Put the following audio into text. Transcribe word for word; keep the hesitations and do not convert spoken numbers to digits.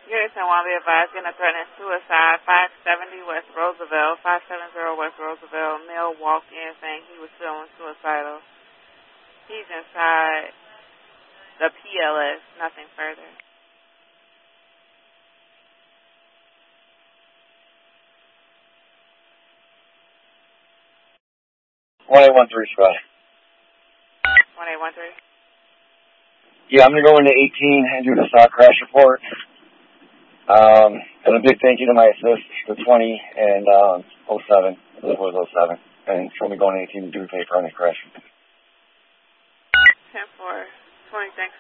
Unison one be advised, getting a threatened suicide, five seventy West Roosevelt, five seventy West Roosevelt. Male walked in saying he was feeling suicidal. He's inside the P L S, nothing further. one eight one three, Scott. one eight one three? Yeah, I'm going to go into eighteen and do the stock crash report. Um, and a big thank you to my assist, the twenty and um, oh seven. This was oh seven. And she'll be going to eighteen to do the paper on the crash. ten four, twenty, thanks.